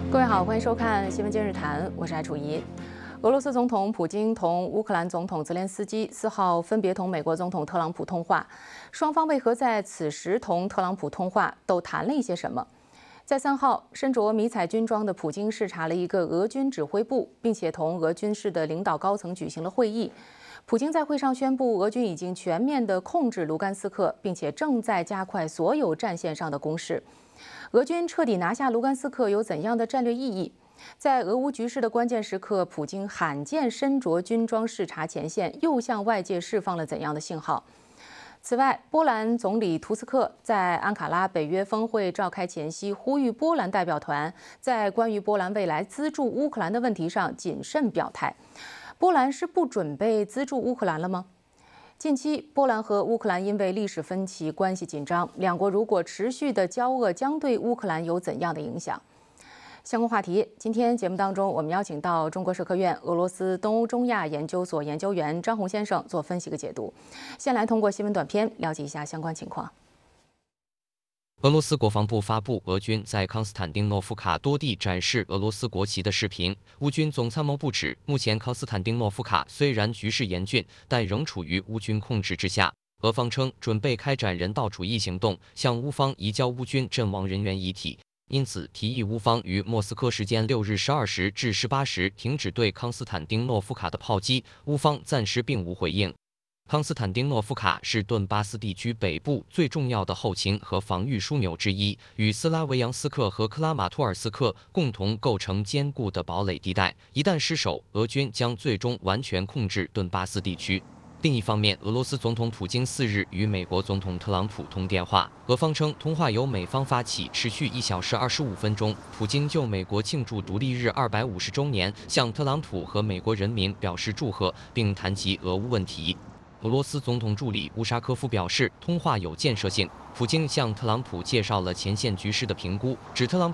各位好，欢迎收看《新闻今日谈》，我是艾楚怡。俄罗斯总统普京同乌克兰总统泽连斯基4号分别同美国总统特朗普通话，双方为何在此时同特朗普通话，都谈了一些什么？在3号，身着迷彩军装的普京视察了一个俄军指挥部，并且同俄军事的领导高层举行了会议。普京在会上宣布，俄军已经全面地控制卢甘斯克，并且正在加快所有战线上的攻势。俄军彻底拿下卢甘斯克有怎样的战略意义？在俄乌局势的关键时刻，普京罕见身着军装视察前线，又向外界释放了怎样的信号？此外，波兰总理图斯克在安卡拉北约峰会召开前夕，呼吁波兰代表团在关于波兰未来资助乌克兰的问题上谨慎表态。波兰是不准备资助乌克兰了吗？近期，波兰和乌克兰因为历史分歧关系紧张，两国如果持续的交恶，将对乌克兰有怎样的影响？相关话题，今天节目当中，我们邀请到中国社科院俄罗斯东欧中亚研究所研究员张红先生做分析和解读。先来通过新闻短片了解一下相关情况。 俄罗斯国防部发布俄军在康斯坦丁诺夫卡多地展示俄罗斯国旗的视频。乌军总参谋部指，目前康斯坦丁诺夫卡虽然局势严峻，但仍处于乌军控制之下。俄方称准备开展人道主义行动，向乌方移交乌军阵亡人员遗体，因此提议乌方于莫斯科时间6日12时至18时停止对康斯坦丁诺夫卡的炮击。乌方暂时并无回应。康斯坦丁诺夫卡是顿巴斯地区北部最重要的后勤和防御枢纽之一，与斯拉维扬斯克和克拉马托尔斯克共同构成坚固的堡垒地带。一旦失守，俄军将最终完全控制顿巴斯地区。另一方面，俄罗斯总统普京4日与美国总统特朗普通电话，俄方称通话由美方发起，持续1小时25分钟。普京就美国庆祝独立日250周年，向特朗普和美国人民表示祝贺，并谈及俄乌问题。俄罗斯总统助理乌沙科夫表示，通话有建设性。普京向特朗普介绍了前线局势的评估，指特朗